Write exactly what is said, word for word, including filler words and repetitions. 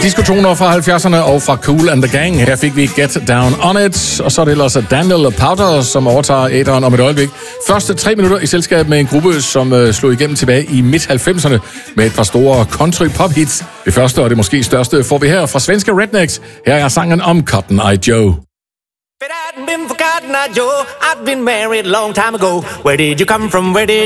diskotoner fra halvfjerdserne og fra Kool and the Gang. Her fik vi Get Down On It, og så er det ellers Daniel Powter, som overtager æderen om et øjeblik. Første tre minutter i selskab med en gruppe, som øh, slog igennem tilbage i midt halvfemserne med et par store country-pop-hits. Det første og det måske største får vi her fra svenske Rednecks. Her er sangen om Cotton Eye Joe. If it hadn't been for Cotton Eye Joe, I'd been married a long time ago. Where did you come from? Where did